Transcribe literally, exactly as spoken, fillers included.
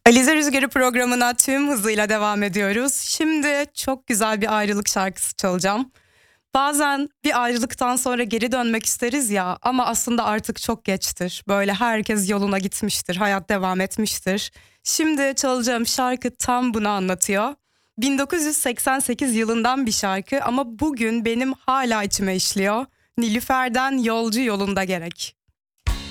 Alize Rüzgarı programına tüm hızıyla devam ediyoruz. Şimdi çok güzel bir ayrılık şarkısı çalacağım. Bazen bir ayrılıktan sonra geri dönmek isteriz ya, ama aslında artık çok geçtir. Böyle herkes yoluna gitmiştir, hayat devam etmiştir. Şimdi çalacağım şarkı tam bunu anlatıyor. bin dokuz yüz seksen sekiz yılından bir şarkı ama bugün benim hala içime işliyor. Nilüfer'den Yolcu Yolunda Gerek.